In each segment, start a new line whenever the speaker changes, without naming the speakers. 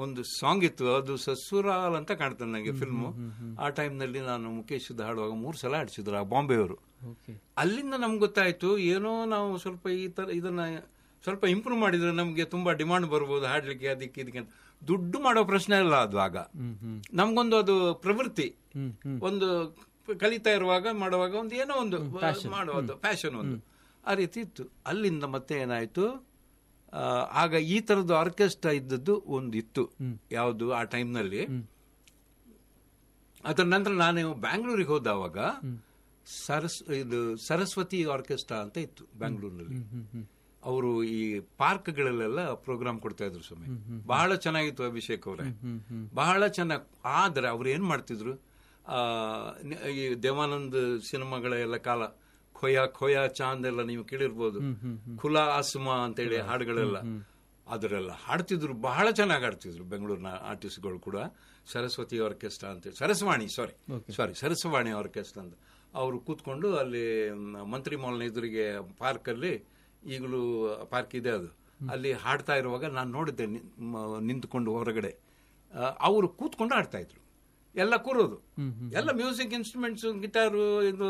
ಒಂದು ಸಾಂಗ್ ಇತ್ತು, ಅದು ಸಸುರಾಲ್ ಅಂತ ಕಾಣ್ತಾನೆ ನನಗೆ ಫಿಲ್ಮು. ಆ ಟೈಮ್ನಲ್ಲಿ ನಾನು ಮುಖೇಶ್ ಹಾಡುವಾಗ 3 ಸಲ ಹಾಡಿಸಿದ್ರು ಆ ಬಾಂಬೆಯವರು. ಅಲ್ಲಿಂದ ನಮ್ಗೆ ಗೊತ್ತಾಯ್ತು ಏನೋ ನಾವು ಸ್ವಲ್ಪ ಈ ತರ ಇದನ್ನ ಸ್ವಲ್ಪ ಇಂಪ್ರೂವ್ ಮಾಡಿದ್ರೆ ನಮ್ಗೆ ತುಂಬಾ ಡಿಮಾಂಡ್ ಬರ್ಬೋದು ಹಾಡ್ಲಿಕ್ಕೆ, ಅದಕ್ಕೆ ಇದಕ್ಕೆ. ದುಡ್ಡು ಮಾಡೋ ಪ್ರಶ್ನೆ ಇಲ್ಲ ಅದು. ಆಗ ನಮ್ಗೊಂದು ಅದು ಪ್ರವೃತ್ತಿ, ಒಂದು ಕಲಿತಾ ಇರುವಾಗ ಮಾಡುವಾಗ ಒಂದು ಏನೋ ಒಂದು ಮಾಡುವುದು ಫ್ಯಾಷನ್ ಒಂದು ಆ ರೀತಿ ಇತ್ತು. ಅಲ್ಲಿಂದ ಮತ್ತೆ ಏನಾಯ್ತು, ಆಗ ಈ ತರದ್ದು ಆರ್ಕೆಸ್ಟ್ರಾ ಇದ್ದದ್ದು ಒಂದು ಇತ್ತು. ಯಾವುದು ಆ ಟೈಮ್ನಲ್ಲಿ. ಅದರ ನಂತರ ನಾನು ಬ್ಯಾಂಗ್ಳೂರಿಗೆ ಹೋದವಾಗ ಇದು ಸರಸ್ವತಿ ಆರ್ಕೆಸ್ಟ್ರಾ ಅಂತ ಇತ್ತು ಬ್ಯಾಂಗ್ಳೂರಿನಲ್ಲಿ. ಅವರು ಈ ಪಾರ್ಕ್ಗಳಲ್ಲೆಲ್ಲ ಪ್ರೋಗ್ರಾಮ್ ಕೊಡ್ತಾ ಇದ್ರು ಸ್ವಾಮಿ. ಬಹಳ ಚೆನ್ನಾಗಿತ್ತು ಅಭಿಷೇಕ್ ಅವರೇ, ಬಹಳ ಚೆನ್ನಾಗಿ. ಆದ್ರೆ ಅವ್ರು ಏನ್ ಮಾಡ್ತಿದ್ರು, ಈ ದೇವಾನಂದ್ ಸಿನಿಮಾಗಳ ಎಲ್ಲ ಕಾಲ ಖೋಯಾ ಖೋಯಾ ಚಾಂದ್ ಎಲ್ಲ ನೀವು ಕೇಳಿರ್ಬೋದು, ಖುಲಾ ಆಸ್ಮಾ ಅಂತೇಳಿ ಹಾಡುಗಳೆಲ್ಲ ಅದರೆಲ್ಲ ಹಾಡ್ತಿದ್ರು, ಬಹಳ ಚೆನ್ನಾಗಿ ಹಾಡ್ತಿದ್ರು ಬೆಂಗಳೂರಿನ ಆರ್ಟಿಸ್ಟ್ಗಳು ಕೂಡ. ಸರಸ್ವತಿ ಆರ್ಕೆಸ್ಟ್ರಾ ಅಂತೇಳಿ, ಸರಸ್ವಾಣಿ ಆರ್ಕೆಸ್ಟ್ರಾ ಅಂತ ಅವರು ಕೂತ್ಕೊಂಡು ಅಲ್ಲಿ ಮಂತ್ರಿ ಮಾಲ್ನ ಎದುರಿಗೆ ಪಾರ್ಕಲ್ಲಿ, ಈಗಲೂ ಪಾರ್ಕ್ ಇದೆ ಅದು, ಅಲ್ಲಿ ಹಾಡ್ತಾ ಇರುವಾಗ ನಾನು ನೋಡಿದ್ದೆ ನಿಂತ್ಕೊಂಡು ಹೊರಗಡೆ. ಅವರು ಕೂತ್ಕೊಂಡು ಹಾಡ್ತಾ ಇದ್ರು, ಎಲ್ಲ ಕೂರೋದು, ಎಲ್ಲ ಮ್ಯೂಸಿಕ್ ಇನ್ಸ್ಟ್ರೂಮೆಂಟ್ಸ್, ಗಿಟಾರು, ಇದು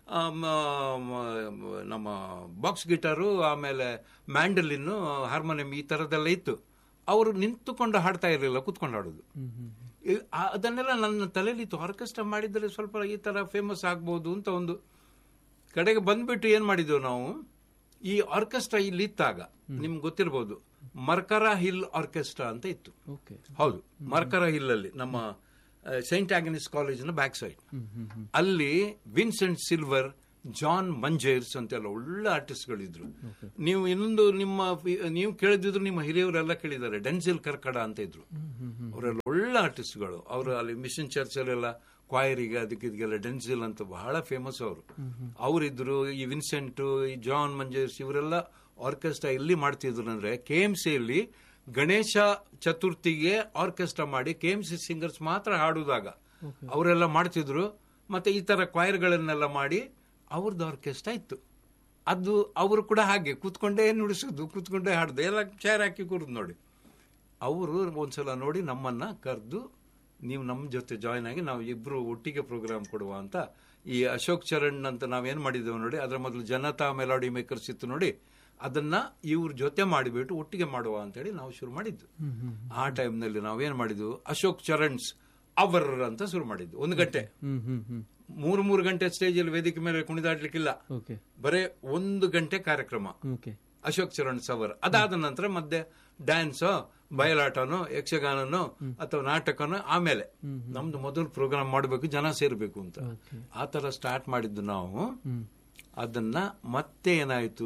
ನಮ್ಮ ಬಾಕ್ಸ್ ಗಿಟಾರು, ಆಮೇಲೆ ಮ್ಯಾಂಡಲಿನ್ನು, ಹಾರ್ಮೋನಿಯಂ, ಈ ತರದೆಲ್ಲ ಇತ್ತು. ಅವರು ನಿಂತುಕೊಂಡು ಹಾಡ್ತಾ ಇರಲಿಲ್ಲ, ಕೂತ್ಕೊಂಡು ಹಾಡೋದು. ಅದನ್ನೆಲ್ಲ ನನ್ನ ತಲೆಯಲ್ಲಿ ಇತ್ತು. ಆರ್ಕೆಸ್ಟ್ರಾ ಮಾಡಿದರೆ ಸ್ವಲ್ಪ ಈ ತರ ಫೇಮಸ್ ಆಗ್ಬಹುದು ಅಂತ. ಒಂದು ಕಡೆಗೆ ಬಂದ್ಬಿಟ್ಟು ಏನ್ ಮಾಡಿದ್ವಿ ನಾವು, ಈ ಆರ್ಕೆಸ್ಟ್ರಾ ಇಲ್ಲಿ ಇತ್ತಾಗ ನಿಮ್ಗೆ ಗೊತ್ತಿರಬಹುದು, ಮರ್ಕರಾ ಹಿಲ್ ಆರ್ಕೆಸ್ಟ್ರಾ ಅಂತ ಇತ್ತು. ಹೌದು, ಮರ್ಕರಾ ಹಿಲ್ ಅಲ್ಲಿ ನಮ್ಮ ಸೈಂಟ್ ಆಗ್ನೆಸ್ ಕಾಲೇಜಿನ ಬ್ಯಾಕ್ ಸೈಡ್, ಅಲ್ಲಿ ವಿನ್ಸೆಂಟ್ ಸಿಲ್ವರ್, ಜಾನ್ ಮಂಜೇರ್ಸ್ ಅಂತೆಲ್ಲ ಒಳ್ಳೆ ಆರ್ಟಿಸ್ಟ್ಗಳಿದ್ರು. ನೀವು ಇನ್ನೊಂದು ನೀವು ಕೇಳಿದ್ರು, ನಿಮ್ಮ ಹಿರಿಯವರೆಲ್ಲ ಕೇಳಿದ್ದಾರೆ, ಡೆನ್ಸಿಲ್ ಕರ್ಕಡ ಅಂತ ಇದ್ರು. ಅವರೆಲ್ಲ ಒಳ್ಳೆ ಆರ್ಟಿಸ್ಟ್ಗಳು. ಅವರು ಅಲ್ಲಿ ಮಿಷನ್ ಚರ್ಚ್ ಅಲ್ಲೆಲ್ಲ ಕ್ವಾಯರಿಗೆ ಅದಕ್ಕೆ ಇದಕ್ಕೆಲ್ಲ ಡೆನ್ಸಿಲ್ ಅಂತ ಬಹಳ ಫೇಮಸ್ ಅವರು. ಅವರಿದ್ರು. ಈ ವಿನ್ಸೆಂಟ್, ಈ ಜಾನ್ ಮಂಜೇರ್ಸ್, ಇವರೆಲ್ಲ ಆರ್ಕೆಸ್ಟ್ರಾ ಎಲ್ಲಿ ಮಾಡ್ತಿದ್ರು ಅಂದ್ರೆ KMCಯಲ್ಲಿ ಗಣೇಶ ಚತುರ್ಥಿಗೆ ಆರ್ಕೆಸ್ಟ್ರಾ ಮಾಡಿ KMC ಸಿಂಗರ್ಸ್ ಮಾತ್ರ ಹಾಡುವಾಗ ಅವರೆಲ್ಲ ಮಾಡ್ತಿದ್ರು. ಮತ್ತೆ ಈ ತರ ಕ್ವಾಯರ್ಗಳನ್ನೆಲ್ಲ ಮಾಡಿ ಅವ್ರದ್ದು ಆರ್ಕೆಸ್ಟ್ರಾ ಇತ್ತು. ಅದು ಅವರು ಕೂಡ ಹಾಗೆ ಕೂತ್ಕೊಂಡೇ ನುಡಿಸೋದು, ಕೂತ್ಕೊಂಡೇ ಹಾಡುದು, ಎಲ್ಲ ಚೇರ್ ಹಾಕಿ ಕೂರುದು ನೋಡಿ. ಅವರು ಒಂದ್ಸಲ ನೋಡಿ ನಮ್ಮನ್ನ ಕರೆದು, ನೀವು ನಮ್ಮ ಜೊತೆ ಜಾಯ್ನ್ ಆಗಿ ನಾವು ಇಬ್ರು ಒಟ್ಟಿಗೆ ಪ್ರೋಗ್ರಾಮ್ ಕೊಡುವ ಅಂತ. ಈ ಅಶೋಕ್ ಚರಣ್ ಅಂತ ನಾವೇನ್ ಮಾಡಿದ್ದೇವೆ ನೋಡಿ, ಅದರ ಮೊದಲು ಜನತಾ ಮೆಲೋಡಿ ಮೇಕರ್ಸ್ ಇತ್ತು ನೋಡಿ, ಅದನ್ನ ಇವ್ರ ಜೊತೆ ಮಾಡಿಬಿಟ್ಟು ಒಟ್ಟಿಗೆ ಮಾಡುವ ಅಂತೇಳಿ ನಾವು ಶುರು ಮಾಡಿದ್ದು. ಆ ಟೈಮ್ನಲ್ಲಿ ನಾವೇನ್ ಮಾಡಿದ್ವು, ಅಶೋಕ್ ಚರಣ್ಸ್ ಅವರ್ ಅಂತ ಶುರು ಮಾಡಿದ್ದು. 1 ಗಂಟೆ, 3 ಗಂಟೆ ಸ್ಟೇಜಲ್ಲಿ ವೇದಿಕೆ ಮೇಲೆ ಕುಣಿದಾಡ್ಲಿಕ್ಕಿಲ್ಲ, ಬರೇ 1 ಗಂಟೆ ಕಾರ್ಯಕ್ರಮ ಅಶೋಕ್ ಚರಣ್ ಅವರ್. ಅದಾದ ನಂತರ ಮಧ್ಯೆ ಡ್ಯಾನ್ಸೋ, ಬಯಲಾಟನೋ, ಯಕ್ಷಗಾನನೋ ಅಥವಾ ನಾಟಕನೋ. ಆಮೇಲೆ ನಮ್ದು ಮೊದಲು ಪ್ರೋಗ್ರಾಮ್ ಮಾಡಬೇಕು, ಜನ ಸೇರ್ಬೇಕು ಅಂತ. ಆ ತರ ಸ್ಟಾರ್ಟ್ ಮಾಡಿದ್ದು ನಾವು. ಅದನ್ನ ಮತ್ತೆ ಏನಾಯ್ತು,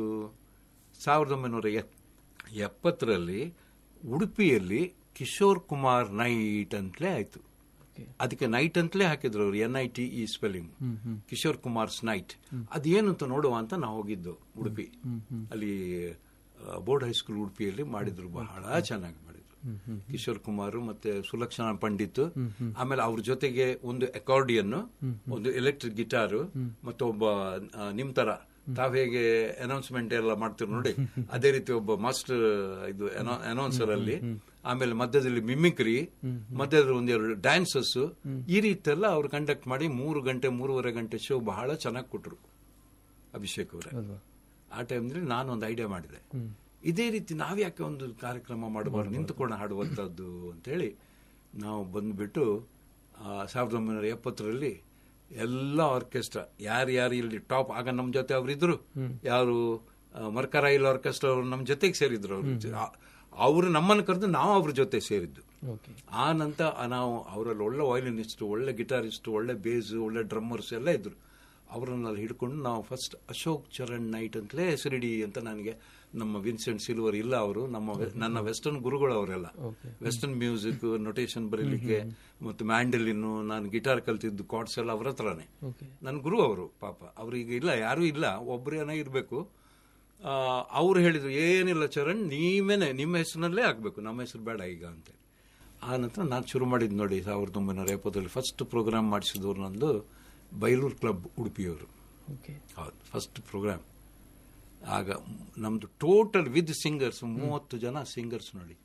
1970ರಲ್ಲಿ ಉಡುಪಿಯಲ್ಲಿ ಕಿಶೋರ್ ಕುಮಾರ್ ನೈಟ್ ಅಂತಲೇ ಆಯ್ತು. ಅದಕ್ಕೆ ನೈಟ್ ಅಂತಲೇ ಹಾಕಿದ್ರು ಅವರು, NITE spelling, Kishore Kumar's night. ಅದೇನು ಅಂತ ನೋಡುವ ಅಂತ ನಾವು ಹೋಗಿದ್ದು ಉಡುಪಿ. ಅಲ್ಲಿ ಬೋರ್ಡ್ ಹೈಸ್ಕೂಲ್ ಉಡುಪಿಯಲ್ಲಿ ಮಾಡಿದ್ರು, ಬಹಳ ಚೆನ್ನಾಗಿ ಮಾಡಿದ್ರು. ಕಿಶೋರ್ ಕುಮಾರ್ ಮತ್ತೆ ಸುಲಕ್ಷಣಾ ಪಂಡಿತ್, ಆಮೇಲೆ ಅವ್ರ ಜೊತೆಗೆ ಒಂದು ಅಕಾರ್ಡಿಯನ್, ಒಂದು ಎಲೆಕ್ಟ್ರಿಕ್ ಗಿಟಾರು, ಮತ್ತೆ ಒಬ್ಬ ನಿಮ್ ತರ ತಾವ್ ಹೇಗೆ ಅನೌನ್ಸ್ಮೆಂಟ್ ಎಲ್ಲ ಮಾಡ್ತೀವಿ ನೋಡಿ, ಅದೇ ರೀತಿ ಒಬ್ಬ ಮಾಸ್ಟರ್ ಇದು ಅನೌನ್ಸರ್ ಅಲ್ಲಿ. ಆಮೇಲೆ ಮಧ್ಯದಲ್ಲಿ ಮಿಮಿಕ್ರಿ, ಮಧ್ಯದಲ್ಲಿ 1-2 ಡ್ಯಾನ್ಸಸ್, ಈ ರೀತಿ ಎಲ್ಲ ಅವ್ರು ಕಂಡಕ್ಟ್ ಮಾಡಿ 3 ಗಂಟೆ 3.5 ಗಂಟೆ ಶೋ ಬಹಳ ಚೆನ್ನಾಗಿ ಕೊಟ್ರು ಅಭಿಷೇಕ್ ಅವರೇ. ಆ ಟೈಮ್ನಲ್ಲಿ ನಾನು ಒಂದು ಐಡಿಯಾ ಮಾಡಿದೆ, ಇದೇ ರೀತಿ ನಾವ್ಯಾಕೆ ಒಂದು ಕಾರ್ಯಕ್ರಮ ಮಾಡಬಾರ್ದು, ನಿಂತುಕೊಂಡು ಹಾಡುವಂತದ್ದು ಅಂತೇಳಿ ನಾವು ಬಂದ್ಬಿಟ್ಟು 1970ರಲ್ಲಿ ಎಲ್ಲ ಆರ್ಕೆಸ್ಟ್ರಾ ಯಾರ್ಯಾರು ಇಲ್ಲಿ ಟಾಪ್, ಆಗ ನಮ್ ಜೊತೆ ಅವ್ರಿದ್ರು, ಯಾರು ಮರ್ಕರಾ ಹಿಲ್ ಆರ್ಕೆಸ್ಟ್ರಾ ಅವರು ನಮ್ ಜೊತೆಗೆ ಸೇರಿದ್ರು. ಅವರು ನಮ್ಮನ್ನು ಕರೆದು ನಾವು ಅವ್ರ ಜೊತೆ ಸೇರಿದ್ದು. ಆ ನಂತರ ನಾವು ಅವರಲ್ಲಿ ಒಳ್ಳೆ ವಯಲಿನಿಸ್ಟ್, ಒಳ್ಳೆ ಗಿಟಾರಿಸ್ಟ್, ಒಳ್ಳೆ ಬೇಸ್, ಒಳ್ಳೆ ಡ್ರಮ್ಮರ್ಸ್ ಎಲ್ಲ ಇದ್ರು. ಅವರನ್ನೆಲ್ಲ ಹಿಡ್ಕೊಂಡು ನಾವು ಫಸ್ಟ್ ಅಶೋಕ್ ಚರಣ್ ನೈಟ್ ಅಂತಲೇ ಹೆಸರಿಡಿ ಅಂತ. ನನಗೆ ನಮ್ಮ ವಿನ್ಸೆಂಟ್ ಸಿಲ್ವರ್ ಇಲ್ಲ, ಅವರು ನನ್ನ ವೆಸ್ಟರ್ನ್ ಗುರುಗಳು ಅವರೆಲ್ಲ. ವೆಸ್ಟರ್ನ್ ಮ್ಯೂಸಿಕ್ ನೊಟೇಷನ್ ಬರೀಲಿಕ್ಕೆ ಮತ್ತು ಮ್ಯಾಂಡಲಿನ್, ನಾನು ಗಿಟಾರ್ ಕಲ್ತಿದ್ದು ಕಾರ್ಡ್ಸ್ ಎಲ್ಲ ಅವರ ಹತ್ರನೇ. ನನ್ನ ಗುರು ಅವರು. ಪಾಪ ಅವ್ರೀಗ ಇಲ್ಲ, ಯಾರೂ ಇಲ್ಲ, ಒಬ್ಬರೇನ ಇರಬೇಕು. ಅವ್ರು ಹೇಳಿದ್ರು, ಏನಿಲ್ಲ ಚರಣ್, ನೀವೇನೆ ನಿಮ್ಮ ಹೆಸರಿನಲ್ಲೇ ಆಗ್ಬೇಕು, ನಮ್ಮ ಹೆಸರು ಬೇಡ ಈಗ ಅಂತೇಳಿ. ಆ ನಂತರ ನಾನು ಶುರು ಮಾಡಿದ್ದು ನೋಡಿ 1970ರಲ್ಲಿ ಫಸ್ಟ್ ಪ್ರೋಗ್ರಾಮ್ ಮಾಡಿಸಿದವ್ರು ನಂದು ಬೈಲೂರು ಕ್ಲಬ್ ಉಡುಪಿಯವರು. ಹೌದು, ಫಸ್ಟ್ ಪ್ರೋಗ್ರಾಮ್. ಆಗ ನಮ್ದು ಟೋಟಲ್ ವಿತ್ ಸಿಂಗರ್ಸ್ 30 ಜನ ಸಿಂಗರ್ಸ್ ನೋಡಿ.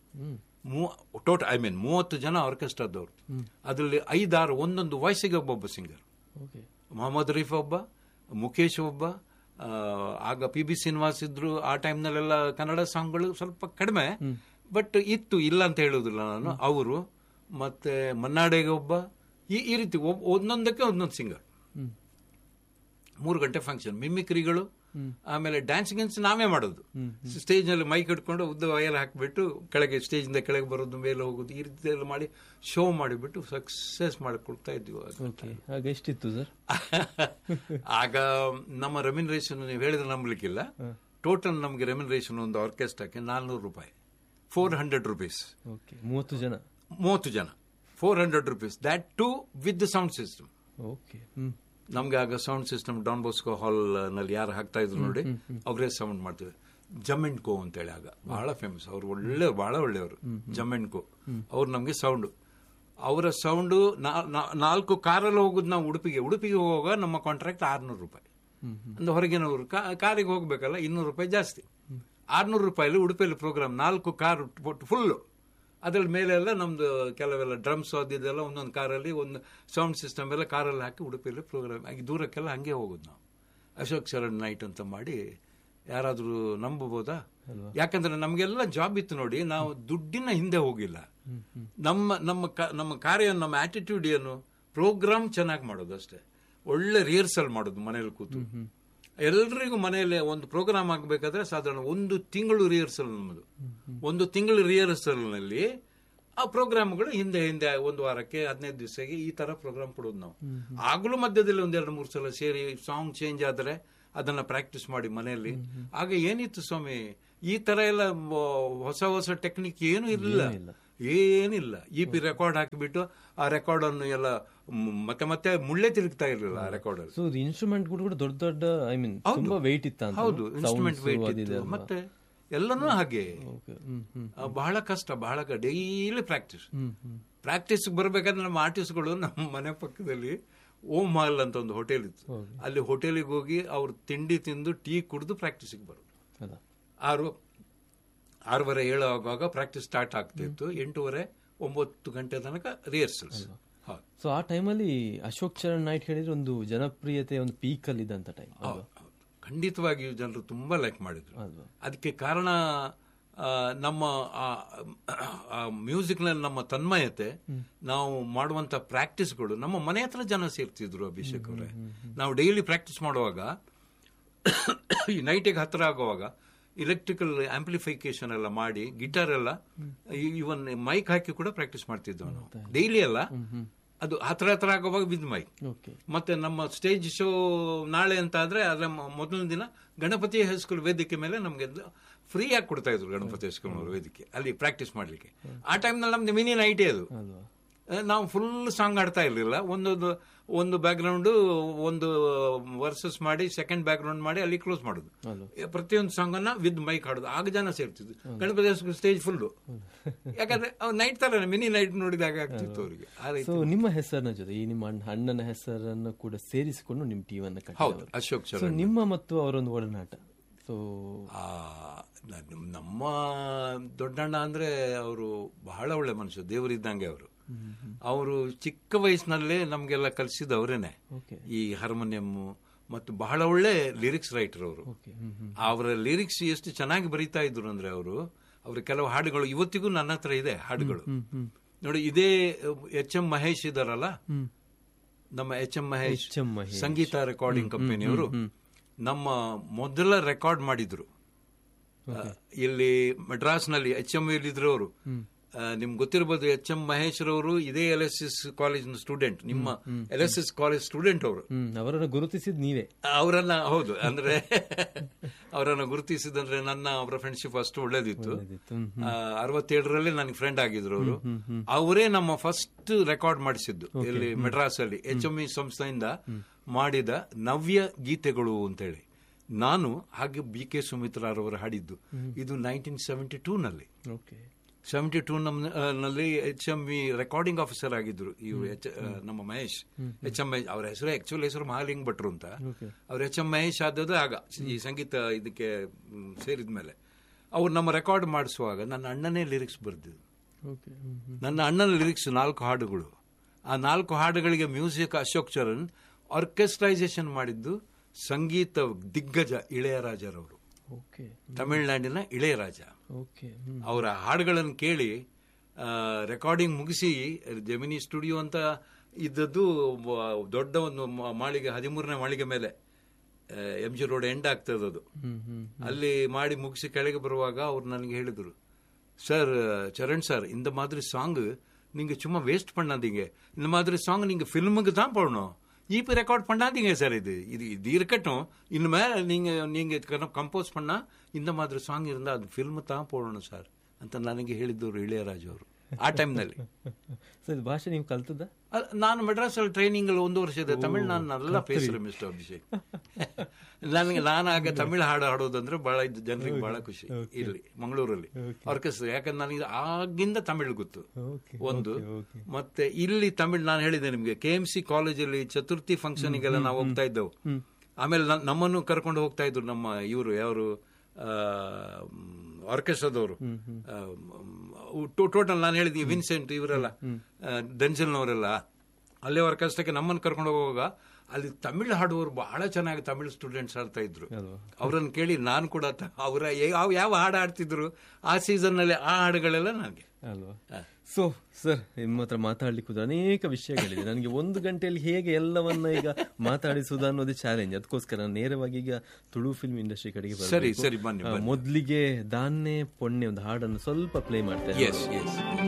30 ಜನ ಆರ್ಕೆಸ್ಟ್ರಾದವ್ರು. ಅದರಲ್ಲಿ 5-6 ಒಂದೊಂದು ವಾಯ್ಸಿಗೆ ಒಬ್ಬೊಬ್ಬ ಸಿಂಗರ್. ಮೊಹಮ್ಮದ್ ರಫೀ ಒಬ್ಬ, ಮುಖೇಶ್ ಒಬ್ಬ, ಆಗ PB ಶ್ರೀನಿವಾಸ್ ಇದ್ರು. ಆ ಟೈಮ್ನಲ್ಲೆಲ್ಲ ಕನ್ನಡ ಸಾಂಗ್ಗಳು ಸ್ವಲ್ಪ ಕಡಿಮೆ, ಬಟ್ ಇತ್ತು, ಇಲ್ಲ ಅಂತ ಹೇಳುದಿಲ್ಲ ನಾನು. ಅವರು ಮತ್ತೆ ಮನ್ನಾಡೆಗೆ ಒಬ್ಬ, ಈ ರೀತಿ ಒಂದೊಂದಕ್ಕೆ ಒಂದೊಂದು ಸಿಂಗರ್. 3 ಗಂಟೆ ಫಂಕ್ಷನ್, ಮಿಮಿಕ್ರಿಗಳು, ಆಮೇಲೆ ಡ್ಯಾನ್ಸ್ ಗಿನ್ಸ್ ನಾವೇ ಮಾಡೋದು. ಸ್ಟೇಜ್ ನಲ್ಲಿ ಮೈಕ್ ಹಿಡ್ಕೊಂಡು ಉದ್ದ ವಯರ್ ಹಾಕಿಬಿಟ್ಟು ಕೆಳಗೆ ಸ್ಟೇಜಿಂದ ಕೆಳಗೆ ಬರೋದು, ಮೇಲೆ ಹೋಗೋದು, ಈ ರೀತಿ ಎಲ್ಲ ಮಾಡಿ ಶೋ ಮಾಡಿಬಿಟ್ಟು ಸಕ್ಸಸ್ ಮಾಡಿಕೊಡ್ತಾ ಇದ್ವಿ.
ಆಗ ಎಷ್ಟಿತ್ತು ಸರ್?
ಆಗ ನಮ್ಮ ರೆಮ್ಯುನರೇಷನ್ ನೀವು ಹೇಳಿದ್ರೆ ನಂಬಲಿಕ್ಕಿಲ್ಲ. ಟೋಟಲ್ ನಮಗೆ ರೆಮ್ಯುನರೇಷನ್ ಒಂದು ಆರ್ಕೆಸ್ಟ್ರಾಕ್ಕೆ 400 ರೂಪಾಯಿ, 400 rupees. 30 ಜನ 400 rupees, that to with the sound system. ನಮ್ಗೆ ಆಗ ಸೌಂಡ್ ಸಿಸ್ಟಮ್ ಡಾನ್ ಬಾಸ್ಕೋ ಹಾಲ್ ನಲ್ಲಿ ಯಾರು ಹಾಕ್ತಾ ಇದ್ರು ನೋಡಿ, ಅವರೇ ಸೌಂಡ್ ಮಾಡ್ತಿದ್ರು. ಜಮೆಂಟ್ಕೋ ಅಂತೇಳಿ ಆಗ ಬಹಳ ಫೇಮಸ್, ಅವರು ಬಹಳ ಒಳ್ಳೆಯವರು. ಜಮೆಂಟ್ಕೋ ಅವ್ರು ನಮ್ಗೆ ಸೌಂಡ್, ಅವರ ಸೌಂಡು 4 ಕಾರಲ್ಲಿ ಹೋಗುದು. ನಾವು ಉಡುಪಿಗೆ ಹೋಗುವಾಗ ನಮ್ಮ ಕಾಂಟ್ರಾಕ್ಟ್ 600 ರೂಪಾಯಿ. ಅಂದ್ರೆ ಹೊರಗಿನವರು ಕಾರಿಗೆ ಹೋಗ್ಬೇಕಲ್ಲ, 200 ರೂಪಾಯಿ ಜಾಸ್ತಿ. 600 ರೂಪಾಯಿಲಿ ಉಡುಪಿಯಲ್ಲಿ ಪ್ರೋಗ್ರಾಮ್, 4 ಕಾರ್ ಫುಲ್ಲು. ಅದ್ರಲ್ಲಿ ಮೇಲೆ ಎಲ್ಲ ನಮ್ದು ಕೆಲವೆಲ್ಲ ಡ್ರಮ್ಸ್ ಅದೆಲ್ಲ ಒಂದೊಂದು ಕಾರಲ್ಲಿ, ಒಂದು ಸೌಂಡ್ ಸಿಸ್ಟಮ್ ಎಲ್ಲ ಕಾರಲ್ಲಿ ಹಾಕಿ ಉಡುಪಿಯಲ್ಲಿ ಪ್ರೋಗ್ರಾಮ್ ಆಗಿ ದೂರಕ್ಕೆಲ್ಲ ಹಂಗೆ ಹೋಗುದು ನಾವು. ಅಶೋಕ್ ಶರಣ್ ನೈಟ್ ಅಂತ ಮಾಡಿ. ಯಾರಾದ್ರೂ ನಂಬಬಹುದಾ? ಯಾಕಂದ್ರೆ ನಮ್ಗೆಲ್ಲ ಜಾಬ್ ಇತ್ತು ನೋಡಿ, ನಾವು ದುಡ್ಡಿನ ಹಿಂದೆ ಹೋಗಿಲ್ಲ. ನಮ್ಮ ಕಾರ್ಯ, ನಮ್ಮ ಆಟಿಟ್ಯೂಡ್ ಏನು, ಪ್ರೋಗ್ರಾಮ್ ಚೆನ್ನಾಗಿ ಮಾಡೋದು ಅಷ್ಟೇ. ಒಳ್ಳೆ ರಿಹರ್ಸಲ್ ಮಾಡೋದು ಮನೇಲಿ ಕೂತು. ಎಲ್ರಿಗೂ ಮನೆಯಲ್ಲಿ ಒಂದು ಪ್ರೋಗ್ರಾಮ್ ಆಗಬೇಕಾದ್ರೆ ಸಾಧಾರಣ 1 ತಿಂಗಳು ರಿಹರ್ಸಲ್ ನಮ್ಮದು. 1 ತಿಂಗಳು ರಿಹರ್ಸಲ್ ನಲ್ಲಿ ಆ ಪ್ರೋಗ್ರಾಮ್ಗಳು ಹಿಂದೆ 1 ವಾರಕ್ಕೆ 15 ದಿವಸಕ್ಕೆ ಈ ತರ ಪ್ರೋಗ್ರಾಮ್ ಕೊಡೋದು ನಾವು. ಆಗಲೂ ಮಧ್ಯದಲ್ಲಿ 1-2-3 ಸಲ ಸೇರಿ ಸಾಂಗ್ ಚೇಂಜ್ ಆದ್ರೆ ಅದನ್ನ ಪ್ರಾಕ್ಟೀಸ್ ಮಾಡಿ ಮನೆಯಲ್ಲಿ. ಆಗ ಏನಿತ್ತು ಸ್ವಾಮಿ, ಈ ತರ ಎಲ್ಲ ಹೊಸ ಟೆಕ್ನಿಕ್ ಏನು ಇರಲಿಲ್ಲ, ಏನಿಲ್ಲ. EP ರೆಕಾರ್ಡ್ ಹಾಕಿಬಿಟ್ಟು ಆ ರೆಕಾರ್ಡ್ ಅನ್ನು ಎಲ್ಲ ಮತ್ತೆ ಮುಳ್ಳೆ ತಿರುಗ್ತಾ ಇರಲಿಲ್ಲ ಆ ರೆಕಾರ್ಡ್ ಅಲ್ಲಿ.
ಸೊ ಇನ್ಸ್ಟ್ರೂಮೆಂಟ್ ಕೂಡ ದೊಡ್ಡ ಐ ಮೀನ್ ತುಂಬಾ ವೆಯ್ಟ್ ಇತ್ತ.
ಹೌದು, ಇನ್ಸ್ಟ್ರೂಮೆಂಟ್ ವೆಯ್ಟ್ ಇತ್ತು. ಮತ್ತೆ ಎಲ್ಲನೂ ಹಾಗೆ ಬಹಳ ಕಷ್ಟ, ಡೈಲಿ ಪ್ರಾಕ್ಟೀಸ್ ಬರಬೇಕಾದ್ರೆ ನಮ್ಮ ಆರ್ಟಿಸ್ಟ್ಗಳು ನಮ್ಮ ಮನೆ ಪಕ್ಕದಲ್ಲಿ ಓಮ್ ಮಾಲ್ ಅಂತ ಒಂದು ಹೋಟೆಲ್ ಇತ್ತು. ಅಲ್ಲಿ ಹೋಟೆಲಿಗೆ ಹೋಗಿ ಅವ್ರು ತಿಂಡಿ ತಿಂದು ಟೀ ಕುಡಿದು ಪ್ರಾಕ್ಟೀಸಿಗೆ ಬರೋದು. 6:30-7 ಆಗುವಾಗ ಪ್ರಾಕ್ಟೀಸ್ ಸ್ಟಾರ್ಟ್ ಆಗ್ತಿತ್ತು. 8:30-9 ಗಂಟೆ ತನಕ ರಿಹರ್ಸಲ್ಸ್.
ಸೊ ಆ ಟೈಮಲ್ಲಿ ಅಶೋಕ್ ಚರಣ್ ನೈಟ್ ಹೇಳಿದ್ರೆ ಒಂದು ಜನಪ್ರಿಯತೆ, ಒಂದು ಪೀಕ್ ಅಲ್ಲಿ ಇದ್ದಂತ ಟೈಮ್.
ಖಂಡಿತವಾಗಿಯೂ ಜನರು ತುಂಬಾ ಲೈಕ್ ಮಾಡಿದ್ರು. ಅದಕ್ಕೆ ಕಾರಣ ನಮ್ಮ ಮ್ಯೂಸಿಕ್ ನಲ್ಲಿ ನಮ್ಮ ತನ್ಮಯತೆ, ನಾವು ಮಾಡುವಂತ ಪ್ರಾಕ್ಟೀಸ್ಗಳು. ನಮ್ಮ ಮನೆ ಹತ್ರ ಜನ ಸೇರ್ತಿದ್ರು ಅಭಿಷೇಕ್ ಅವರೇ. ನಾವು ಡೈಲಿ ಪ್ರಾಕ್ಟೀಸ್ ಮಾಡುವಾಗ ಈ ನೈಟಿಗೆ ಹತ್ರ ಆಗುವಾಗ ಇಲೆಕ್ಟ್ರಿಕಲ್ ಆಂಪ್ಲಿಫಿಕೇಶನ್ ಎಲ್ಲ ಮಾಡಿ, ಗಿಟಾರ್ ಎಲ್ಲ, ಇವನ್ ಮೈಕ್ ಹಾಕಿ ಕೂಡ ಪ್ರಾಕ್ಟೀಸ್ ಮಾಡ್ತಿದ್ವಿ ನಾವು. ಡೈಲಿ ಅಲ್ಲ, ಅದು ಹತ್ರ ಆಗುವಾಗ ವಿದ್ ಮೈಕ್. ಮತ್ತೆ ನಮ್ಮ ಸ್ಟೇಜ್ ಶೋ ನಾಳೆ ಅಂತ ಆದ್ರೆ ಅದರ ಮೊದಲನೇ ದಿನ ಗಣಪತಿ ಹೈಸ್ಕೂಲ್ ವೇದಿಕೆ ಮೇಲೆ ನಮ್ಗೆ ಫ್ರೀ ಆಗಿ ಕೊಡ್ತಾ ಇದ್ರು. ಗಣಪತಿ ಹೈಸ್ಕೂಲ್ ವೇದಿಕೆ ಅಲ್ಲಿ ಪ್ರಾಕ್ಟೀಸ್ ಮಾಡ್ಲಿಕ್ಕೆ. ಆ ಟೈಮ್ನಲ್ಲಿ ನಮ್ದು ಮಿನಿ ನೈಟೇ ಅದು. ನಾವು ಫುಲ್ ಸಾಂಗ್ ಆಡ್ತಾ ಇರ್ಲಿಲ್ಲ. ಒಂದು ಬ್ಯಾಕ್ ಗ್ರೌಂಡ್, ಒಂದು ವರ್ಸಸ್ ಮಾಡಿ, ಸೆಕೆಂಡ್ ಬ್ಯಾಕ್ ಗ್ರೌಂಡ್ ಮಾಡಿ ಅಲ್ಲಿ ಕ್ಲೋಸ್ ಮಾಡೋದು. ಪ್ರತಿಯೊಂದು ಸಾಂಗ್ ಅನ್ನ ವಿತ್ ಮೈಕ್ ಹಾಡೋದು. ಆಗ ಜನ ಸೇರ್ತಿದ್ರು. Ganapati stage full. ಯಾಕಂದ್ರೆ ನೈಟ್ ತರ ಮಿನಿ ನೈಟ್ ನೋಡಿದಾಗ ಆಗ್ತಿತ್ತು ಅವರಿಗೆ.
ನಿಮ್ಮ ಹೆಸರಿನ ಜೊತೆ ಈ ನಿಮ್ಮ ಅಣ್ಣನ ಹೆಸರನ್ನು ಕೂಡ ಸೇರಿಸಿಕೊಂಡು ನಿಮ್ಮ ಟೀಮ್ ಅನ್ನು
ಹೌದು, ಅಶೋಕ್ ಚರಣ್.
ನಿಮ್ಮ ಮತ್ತು ಅವರೊಂದು ಒಡನಾಟ. ಸೊ
ನಮ್ಮ ದೊಡ್ಡಣ್ಣ ಅಂದ್ರೆ ಅವರು ಬಹಳ ಒಳ್ಳೆ ಮನುಷ್ಯ, ದೇವರಿದ್ದಂಗೆ ಅವರು. ಅವರು ಚಿಕ್ಕ ವಯಸ್ಸಿನಲ್ಲೇ ನಮ್ಗೆಲ್ಲ ಕಲಿಸಿದವರೇನೆ ಈ ಹಾರ್ಮೋನಿಯಂ. ಮತ್ತು ಬಹಳ ಒಳ್ಳೆ ಲಿರಿಕ್ಸ್ ರೈಟರ್ ಅವರು. ಅವರ ಲಿರಿಕ್ಸ್ ಎಷ್ಟು ಚೆನ್ನಾಗಿ ಬರೀತಾ ಇದ್ರು ಅಂದ್ರೆ ಅವ್ರ ಕೆಲವು ಹಾಡುಗಳು ಇವತ್ತಿಗೂ ನನ್ನ ಹತ್ರ ಇದೆ ಹಾಡುಗಳು. ನೋಡಿ, ಇದೇ HM ಮಹೇಶ್ ಇದಾರಲ್ಲ, ನಮ್ಮ HM ಮಹೇಶ್ ಸಂಗೀತ ರೆಕಾರ್ಡಿಂಗ್ ಕಂಪನಿಯವರು ನಮ್ಮ ಮೊದಲ ರೆಕಾರ್ಡ್ ಮಾಡಿದ್ರು ಇಲ್ಲಿ ಮಡ್ರಾಸ್ ನಲ್ಲಿ. HM ಇದ್ರು ಅವರು. ನಿಮ್ಗೆ ಗೊತ್ತಿರಬಹುದು, HM ಮಹೇಶ್ ರವರು ಇದೇ LSS ಕಾಲೇಜ್ ಸ್ಟೂಡೆಂಟ್, ನಿಮ್ಮ LSS ಕಾಲೇಜ್ ಸ್ಟೂಡೆಂಟ್ ಅವರು.
ಅವರನ್ನು ಗುರುತಿಸಿದ್ ನೀವೇ?
ಅವರನ್ನ, ಹೌದು. ಅಂದ್ರೆ ಅವರನ್ನು ಗುರುತಿಸಿದಂದ್ರೆ ಅವರ ಫ್ರೆಂಡ್ಶಿಪ್ ಅಷ್ಟು ಒಳ್ಳೇದಿತ್ತು. 67ರಲ್ಲಿ ನನಗೆ ಫ್ರೆಂಡ್ ಆಗಿದ್ರು ಅವರು. ಅವರೇ ನಮ್ಮ ಫಸ್ಟ್ ರೆಕಾರ್ಡ್ ಮಾಡಿಸಿದ್ದು ಇಲ್ಲಿ ಮೆಡ್ರಾಸ್ ಅಲ್ಲಿ HME ಸಂಸ್ಥೆಯಿಂದ ಮಾಡಿದ ನವ್ಯ ಗೀತೆಗಳು ಅಂತೇಳಿ. ನಾನು ಹಾಗೆ BK ಸುಮಿತ್ರಾರವರು ಹಾಡಿದ್ದು. ಇದು 1972 ನಲ್ಲಿ. 72 ನಲ್ಲಿ HME ರೆಕಾರ್ಡಿಂಗ್ ಆಫೀಸರ್ ಆಗಿದ್ರು ಇವರು ನಮ್ಮ ಮಹೇಶ್. HM ಮಹೇಶ್ ಅವರ ಹೆಸರು, ಆಕ್ಚುಲಿ ಹೆಸರು ಮಹಾಲಿಂಗ್ ಭಟ್ರು ಅಂತ. ಅವ್ರು HM ಮಹೇಶ್ ಆದದ್ದು ಆಗ ಈ ಸಂಗೀತ ಇದಕ್ಕೆ ಸೇರಿದ ಮೇಲೆ. ಅವ್ರು ನಮ್ಮ ರೆಕಾರ್ಡ್ ಮಾಡಿಸುವಾಗ ನನ್ನ ಅಣ್ಣನೇ ಲಿರಿಕ್ಸ್ ಬರೆದಿದ್ದು.
ಓಕೆ.
ನನ್ನ ಅಣ್ಣನ ಲಿರಿಕ್ಸ್ 4 ಹಾಡುಗಳು. ಆ 4 ಹಾಡುಗಳಿಗೆ ಮ್ಯೂಸಿಕ್ ಅಶೋಕ್ ಚರಣ್, ಆರ್ಕೆಸ್ಟ್ರೈಸೇಷನ್ ಮಾಡಿದ್ದು ಸಂಗೀತ ದಿಗ್ಗಜ ಇಳೆಯರಾಜರವರು,
ಓಕೆ.
ತಮಿಳುನಾಡಿನ ಇಳೆಯರಾಜ.
ಓಕೆ.
ಅವರ ಹಾಡುಗಳನ್ನು ಕೇಳಿ ರೆಕಾರ್ಡಿಂಗ್ ಮುಗಿಸಿ ಜೆಮಿನಿ ಸ್ಟುಡಿಯೋ ಅಂತ ಇದ್ದದ್ದು ದೊಡ್ಡ ಒಂದು ಮಾಳಿಗೆ, 13ನೇ ಮಾಳಿಗೆ ಮೇಲೆ, MG ರೋಡ್ ಎಂಡ್ ಆಗ್ತದೆ ಅದು. ಅಲ್ಲಿ ಮಾಡಿ ಮುಗಿಸಿ ಕೆಳಗೆ ಬರುವಾಗ ಅವ್ರು ನನಗೆ ಹೇಳಿದರು, ಸರ್ ಚರಣ್ சார், இந்த மாதிரி சாங் நீங்க சும்மா வேஸ்ட் பண்ணாதீங்க, இந்த மாதிரி சாங் நீங்க ஃபிலிமுக்கு தான் போடணும், இப்போ ரெக்கார்ட் பண்ணாதீங்க சார், இது இது இது இருக்கட்டும், இனிமேல் நீங்க ಕಂಪೋಸ್ பண்ணா இந்த மாதிரி ಸಾಂಗ್ இருந்தால் ಅದು ಫಿಲ್ಮ್ தான் போடணும் சார் ಅಂತ ನನಗೆ ಹೇಳಿದ್ದವರು ಇಳೆಯರಾಜ್ ಅವರು ಆ ಟೈಮ್ನಲ್ಲಿ.
ಸರ್, ಭಾಷೆ ನೀವು ಕಲ್ತದ?
ನಾನು ಮೆಡ್ರಾಸಲ್ಲಿ ಟ್ರೈನಿಂಗ್ 1 ವರ್ಷ ಇದೆ. ತಮಿಳ್ ನಾನು ಎಲ್ಲ ಪೇಸ್ರೆ ಮಿಸ್ಟರ್ ಅಭಿಷೇಕ್. ನಾನಾಗ ತಮಿಳ್ ಹಾಡು ಹಾಡೋದಂದ್ರೆ ಬಹಳ ಜನರಿಗೆ ಬಹಳ ಖುಷಿ. ಇಲ್ಲಿ ಮಂಗಳೂರಲ್ಲಿ ಆರ್ಕೆಸ್ಟ್ರಾ, ಯಾಕಂದ್ರೆ ನನಗೆ ಆಗಿಂದ ತಮಿಳ್ ಗೊತ್ತು ಒಂದು. ಮತ್ತೆ ಇಲ್ಲಿ ತಮಿಳ್ ನಾನು ಹೇಳಿದೆ ನಿಮ್ಗೆ, KMC ಕಾಲೇಜಲ್ಲಿ ಚತುರ್ಥಿ ಫಂಕ್ಷನ್ಗೆಲ್ಲ ನಾವು ಹೋಗ್ತಾ ಇದ್ದೆವು. ಆಮೇಲೆ ನಮ್ಮನ್ನು ಕರ್ಕೊಂಡು ಹೋಗ್ತಾ ಇದ್ರು ನಮ್ಮ ಇವರು ಯಾರು ಆರ್ಕೆಸ್ಟ್ರಾದವರು, ಟೋಟಲ್ ನಾನು ಹೇಳಿದ್ವಿ ವಿನ್ಸೆಂಟ್ ಇವರೆಲ್ಲ, ಡೆನ್ಸೆಲ್ನವರೆಲ್ಲ, ಅಲ್ಲೇ ಆರ್ಕೆಸ್ಟ್ರಾಕ್ಕೆ ನಮ್ಮನ್ನು ಕರ್ಕೊಂಡು ಹೋಗುವಾಗ ಅಲ್ಲಿ ತಮಿಳ್ ಹಾಡುವವರು ಬಹಳ ಚೆನ್ನಾಗಿ ತಮಿಳ್ ಸ್ಟೂಡೆಂಟ್ಸ್ ಆಡ್ತಾ ಇದ್ರು. ಅವರನ್ನು ಕೇಳಿ ನಾನು ಕೂಡ ಅವರ ಯಾವ ಹಾಡು ಆಡ್ತಿದ್ರು ಆ ಸೀಸನ್ ನಲ್ಲಿ ಆ ಹಾಡುಗಳೆಲ್ಲ ನನಗೆ
ಅಲ್ವಾ. ಸೊ ಸರ್, ನಿಮ್ಮ ಹತ್ರ ಮಾತಾಡ್ಲಿಕ್ಕೆ ಅನೇಕ ವಿಷಯಗಳಿದೆ. ನನಗೆ 1 ಗಂಟೆಯಲ್ಲಿ ಹೇಗೆ ಎಲ್ಲವನ್ನ ಈಗ ಮಾತಾಡಿಸುವುದು ಅನ್ನೋದೇ ಚಾಲೆಂಜ್. ಅದಕ್ಕೋಸ್ಕರ ನಾನು ನೇರವಾಗಿ ಈಗ ತುಳು ಫಿಲ್ಮ್ ಇಂಡಸ್ಟ್ರಿ ಕಡೆಗೆ
ಬನ್ನಿ.
ಮೊದಲಿಗೆ ದಾನ್ನೆ ಪೊಣ್ಣೆ ಒಂದು ಹಾಡನ್ನು ಸ್ವಲ್ಪ ಪ್ಲೇ ಮಾಡ್ತೇನೆ.